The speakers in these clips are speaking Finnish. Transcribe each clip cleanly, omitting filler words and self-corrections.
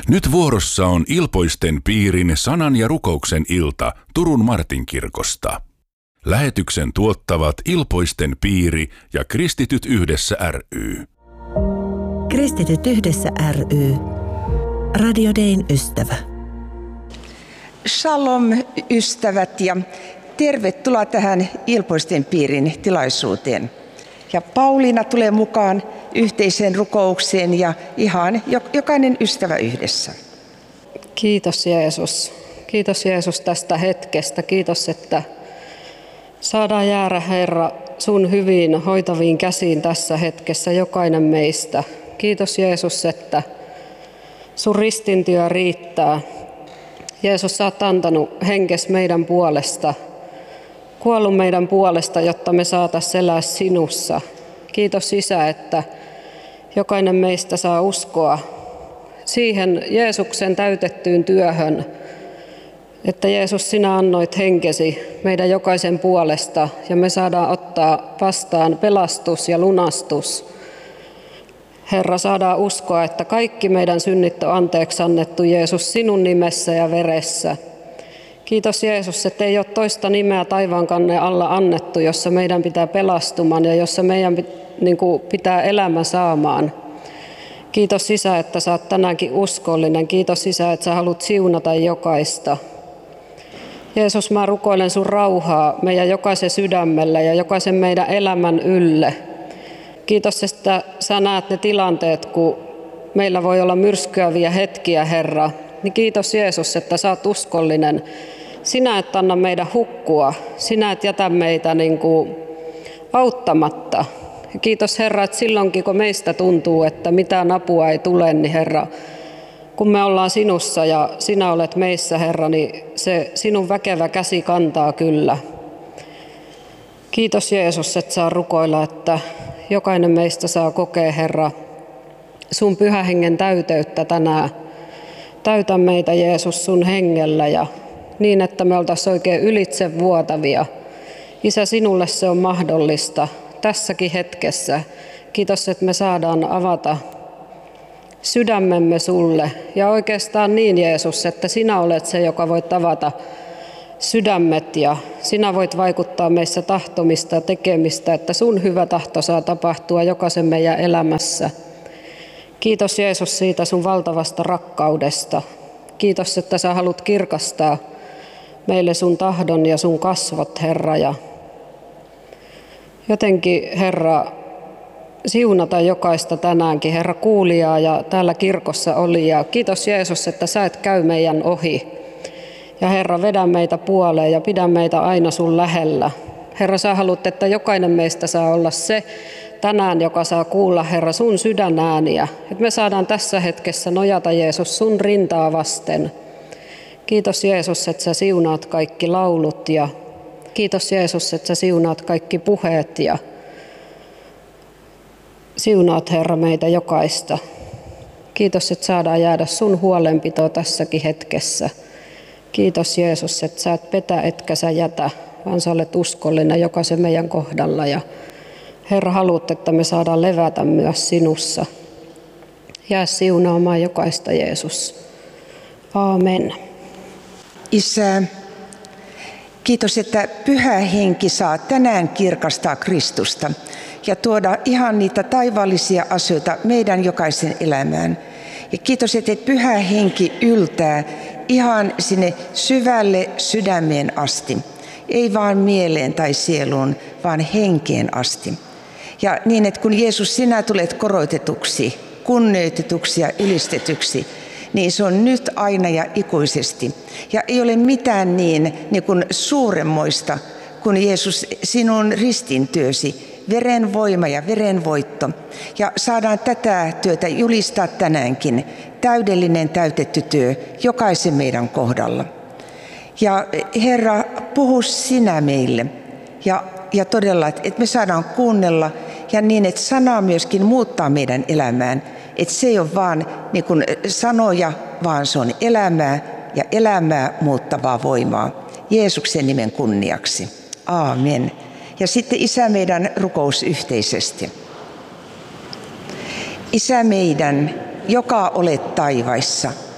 Nyt vuorossa on Ilpoisten piirin sanan ja rukouksen ilta Turun Martinkirkosta. Lähetyksen tuottavat Ilpoisten piiri ja Kristityt yhdessä ry. Kristityt yhdessä ry. Radio Dayn ystävä. Shalom ystävät ja tervetuloa tähän Ilpoisten piirin tilaisuuteen. Ja Pauliina tulee mukaan yhteiseen rukoukseen ja ihan jokainen ystävä yhdessä. Kiitos Jeesus. Kiitos Jeesus tästä hetkestä. Kiitos, että saadaan jäädä Herra sun hyviin hoitaviin käsiin tässä hetkessä jokainen meistä. Kiitos Jeesus, että sun ristintyö riittää. Jeesus, sä oot antanut henkes meidän puolesta, kuollut meidän puolesta, jotta me saataisiin elää sinussa. Kiitos Isä, että jokainen meistä saa uskoa siihen Jeesuksen täytettyyn työhön, että Jeesus, sinä annoit henkesi meidän jokaisen puolesta ja me saadaan ottaa vastaan pelastus ja lunastus. Herra, saadaan uskoa, että kaikki meidän synnit on anteeksi annettu Jeesus sinun nimessä ja veressä. Kiitos Jeesus, että ei ole toista nimeä taivaankannen alla annettu, jossa meidän pitää pelastumaan ja jossa meidän pitää elämä saamaan. Kiitos Isä, että sä oot tänäänkin uskollinen. Kiitos Isä, että sä haluat siunata jokaista. Jeesus, mä rukoilen sun rauhaa meidän jokaisen sydämelle ja jokaisen meidän elämän ylle. Kiitos, että sä näet ne tilanteet, kun meillä voi olla myrskyäviä hetkiä, Herra. Niin kiitos Jeesus, että sä oot uskollinen. Sinä et anna meidän hukkua. Sinä et jätä meitä auttamatta. Kiitos Herra, että silloinkin kun meistä tuntuu, että mitään apua ei tule, niin Herra, kun me ollaan sinussa ja sinä olet meissä, Herra, niin se sinun väkevä käsi kantaa kyllä. Kiitos Jeesus, että saa rukoilla, että jokainen meistä saa kokea, Herra, sun pyhän hengen täyteyttä tänään. Täytä meitä Jeesus sun hengellä ja niin, että me oltaisiin oikein ylitsevuotavia. Isä, sinulle se on mahdollista tässäkin hetkessä. Kiitos, että me saadaan avata sydämemme sulle. Ja oikeastaan niin, Jeesus, että sinä olet se, joka voit avata sydämet ja sinä voit vaikuttaa meissä tahtomista ja tekemistä, että sun hyvä tahto saa tapahtua jokaisen meidän elämässä. Kiitos Jeesus siitä sun valtavasta rakkaudesta. Kiitos, että sä haluat kirkastaa meille sun tahdon ja sun kasvot, Herra. Ja jotenkin, Herra, siunata jokaista tänäänkin, Herra, kuulijaa ja täällä kirkossa olijaa. Kiitos Jeesus, että sä et käy meidän ohi. Ja Herra, vedä meitä puoleen ja pidä meitä aina sun lähellä. Herra, sä haluat, että jokainen meistä saa olla se tänään, joka saa kuulla, Herra, sun sydänääniä. Että me saadaan tässä hetkessä nojata, Jeesus, sun rintaa vasten. Kiitos Jeesus, että sä siunaat kaikki laulut ja kiitos Jeesus, että sä siunaat kaikki puheet ja siunaat, Herra, meitä jokaista. Kiitos, että saadaan jäädä sun huolenpitoon tässäkin hetkessä. Kiitos Jeesus, että sä et petä etkä sä jätä, vaan sä olet uskollinen jokaisen meidän kohdalla. Ja Herra, haluat, että me saadaan levätä myös sinussa. Jää siunaamaan jokaista, Jeesus. Aamen. Isä, kiitos, että Pyhä Henki saa tänään kirkastaa Kristusta ja tuoda ihan niitä taivaallisia asioita meidän jokaisen elämään. Ja kiitos, että Pyhä Henki yltää ihan sinne syvälle sydämeen asti. Ei vaan mieleen tai sieluun, vaan henkeen asti. Ja niin, että kun Jeesus, sinä tulet korotetuksi, kunnioitetuksi ja ylistetyksi, niin se on nyt aina ja ikuisesti. Ja ei ole mitään niin kuin suuremmoista kuin Jeesus, sinun ristintyösi, veren voima ja veren voitto. Ja saadaan tätä työtä julistaa tänäänkin, täydellinen täytetty työ jokaisen meidän kohdalla. Ja Herra, puhu sinä meille ja todella, että me saadaan kuunnella ja niin, että sana myöskin muuttaa meidän elämään. Että se ei ole vaan niin kuin sanoja, vaan se on elämää ja elämää muuttavaa voimaa. Jeesuksen nimen kunniaksi. Aamen. Ja sitten Isä meidän rukous yhteisesti. Isä meidän, joka olet taivaissa,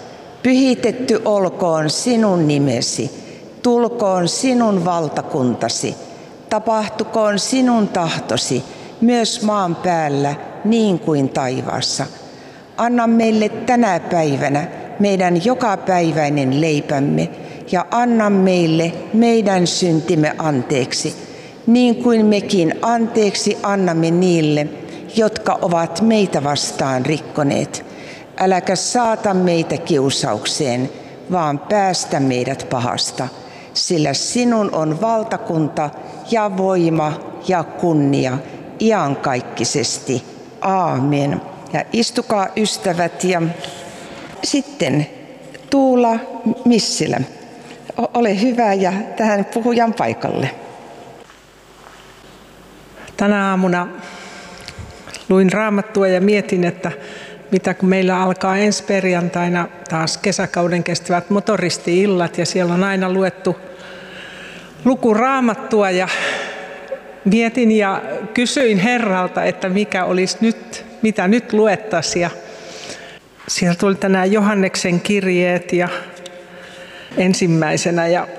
Pyhitetty olkoon sinun nimesi, tulkoon sinun valtakuntasi, tapahtukoon sinun tahtosi myös maan päällä niin kuin taivaassa. Anna meille tänä päivänä meidän jokapäiväinen leipämme ja anna meille meidän syntimme anteeksi, niin kuin mekin anteeksi annamme niille, jotka ovat meitä vastaan rikkoneet. Äläkä saata meitä kiusaukseen, vaan päästä meidät pahasta, sillä sinun on valtakunta ja voima ja kunnia iankaikkisesti. Aamen. Ja istukaa ystävät ja sitten Tuula Missilä. Ole hyvä ja tähän puhujan paikalle. Tänä aamuna luin Raamattua ja mietin, että mitä kun meillä alkaa ensi perjantaina taas kesäkauden kestävät motoristi-illat ja siellä on aina luettu luku Raamattua ja mietin ja kysyin Herralta, että mikä olisi nyt, mitä nyt luettaisiin. Siellä tuli tänään Johanneksen kirjeet ja ensimmäisenä ja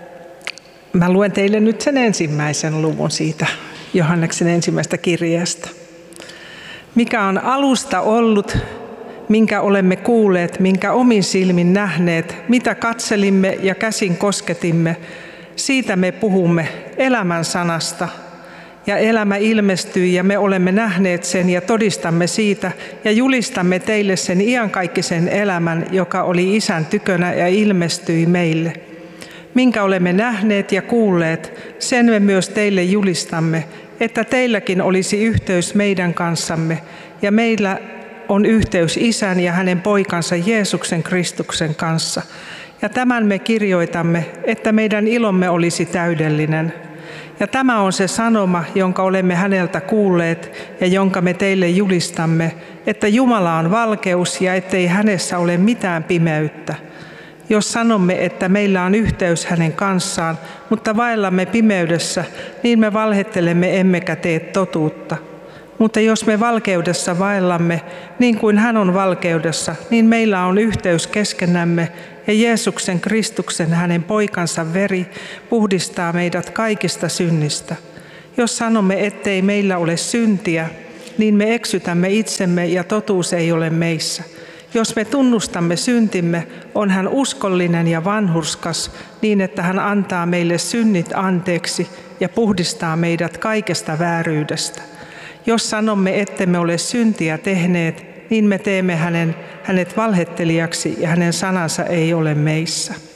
mä luen teille nyt sen ensimmäisen luvun siitä Johanneksen ensimmäisestä kirjeestä. Mikä on alusta ollut, minkä olemme kuulleet, minkä omin silmin nähneet, mitä katselimme ja käsin kosketimme, siitä me puhumme elämän sanasta. Ja elämä ilmestyi ja me olemme nähneet sen ja todistamme siitä ja julistamme teille sen iankaikkisen elämän, joka oli Isän tykönä ja ilmestyi meille. Minkä olemme nähneet ja kuulleet, sen me myös teille julistamme, että teilläkin olisi yhteys meidän kanssamme ja meillä on yhteys Isän ja hänen poikansa Jeesuksen Kristuksen kanssa. Ja tämän me kirjoitamme, että meidän ilomme olisi täydellinen. Ja tämä on se sanoma, jonka olemme häneltä kuulleet ja jonka me teille julistamme, että Jumala on valkeus ja ettei hänessä ole mitään pimeyttä. Jos sanomme, että meillä on yhteys hänen kanssaan, mutta vaellamme pimeydessä, niin me valhettelemme emmekä tee totuutta. Mutta jos me valkeudessa vaellamme, niin kuin hän on valkeudessa, niin meillä on yhteys keskenämme ja Jeesuksen Kristuksen hänen poikansa veri puhdistaa meidät kaikista synnistä. Jos sanomme, ettei meillä ole syntiä, niin me eksytämme itsemme ja totuus ei ole meissä. Jos me tunnustamme syntimme, on hän uskollinen ja vanhurskas niin, että hän antaa meille synnit anteeksi ja puhdistaa meidät kaikesta vääryydestä. Jos sanomme, ettemme ole syntiä tehneet, niin me teemme hänet valhettelijaksi ja hänen sanansa ei ole meissä.